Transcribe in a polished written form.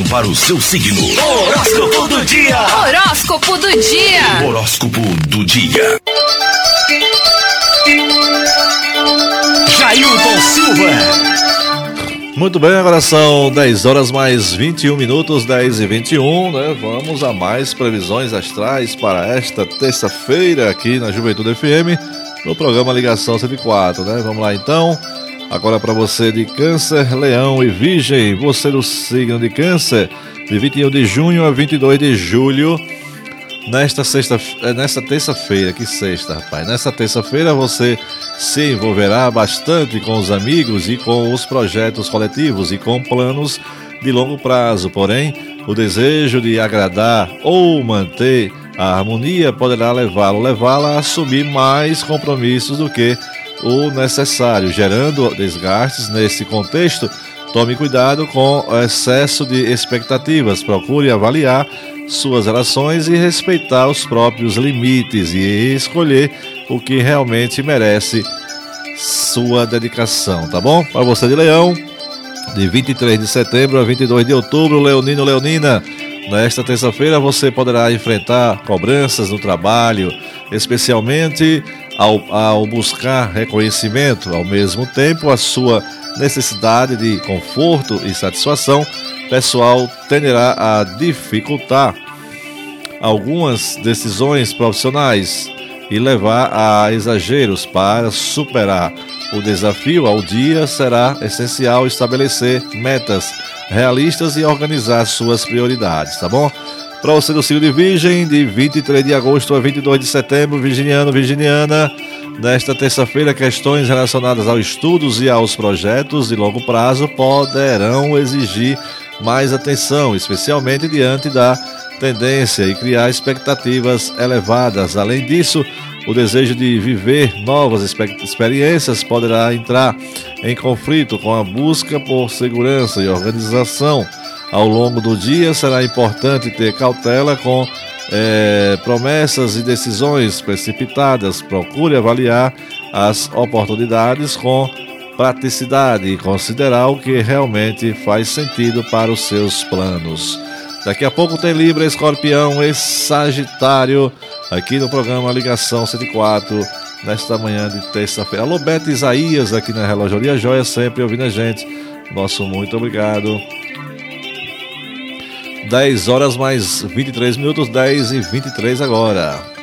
para o seu signo. Horóscopo do dia. Horóscopo do dia. Horóscopo do dia. Jailton Silva. Muito bem, agora são 10 horas mais 21 minutos, 10 e 21, né? Vamos a mais previsões astrais para esta terça-feira aqui na Juventude FM, no programa Ligação 104, né? Vamos lá então. Agora para você de Câncer, Leão e Virgem, você do signo de Câncer, de 21 de junho a 22 de julho, nesta terça-feira, que sexta, rapaz. Nesta terça-feira você se envolverá bastante com os amigos e com os projetos coletivos e com planos de longo prazo. Porém, o desejo de agradar ou manter a harmonia poderá levá-la a assumir mais compromissos do que o necessário, gerando desgastes. Nesse contexto, tome cuidado com o excesso de expectativas, procure avaliar suas relações e respeitar os próprios limites e escolher o que realmente merece sua dedicação, tá bom? Para você de Leão, de 23 de setembro a 22 de outubro, leonino, leonina, nesta terça-feira você poderá enfrentar cobranças no trabalho, especialmente ao buscar reconhecimento. Ao mesmo tempo, a sua necessidade de conforto e satisfação pessoal tenderá a dificultar algumas decisões profissionais e levar a exageros. Para superar o desafio ao dia, será essencial estabelecer metas realistas e organizar suas prioridades, tá bom? Para você do signo de Virgem, de 23 de agosto a 22 de setembro, virginiano, virginiana, nesta terça-feira, questões relacionadas aos estudos e aos projetos de longo prazo poderão exigir mais atenção, especialmente diante da tendência e criar expectativas elevadas. Além disso, o desejo de viver novas experiências poderá entrar em conflito com a busca por segurança e organização. Ao longo do dia, será importante ter cautela com promessas e decisões precipitadas. Procure avaliar as oportunidades com praticidade e considerar o que realmente faz sentido para os seus planos. Daqui a pouco tem Libra, Escorpião e Sagitário aqui no programa Ligação 104, nesta manhã de terça-feira. Alô, Beto Isaías aqui na Relojoaria Joia, sempre ouvindo a gente. Nosso muito obrigado. 10 horas mais 23 minutos, 10 e 23 agora.